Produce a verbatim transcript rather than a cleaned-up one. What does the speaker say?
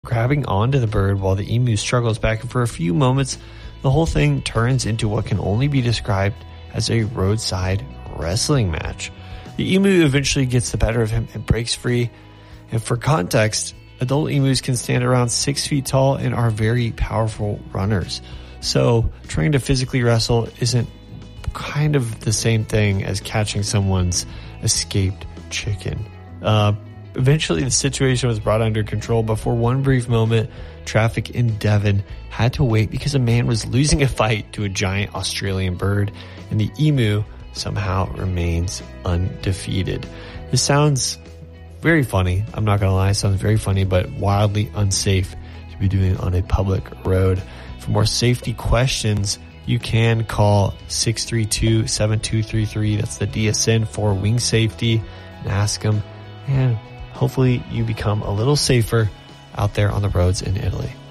grabbing onto the bird while the emu struggles back, and for a few moments, the whole thing turns into what can only be described as a roadside wrestling match. The emu eventually gets the better of him and breaks free. And for context, adult emus can stand around six feet tall and are very powerful runners. So trying to physically wrestle isn't kind of the same thing as catching someone's escaped chicken. Uh, eventually the situation was brought under control, but for one brief moment, traffic in Devon had to wait because a man was losing a fight to a giant Australian bird, and the emu somehow remains undefeated. This sounds very funny. I'm not going to lie. It sounds very funny, but wildly unsafe to be doing on a public road. For more safety questions, you can call six three two, seven two three three. That's the D S N for wing safety, and ask them. And hopefully you become a little safer out there on the roads in Italy.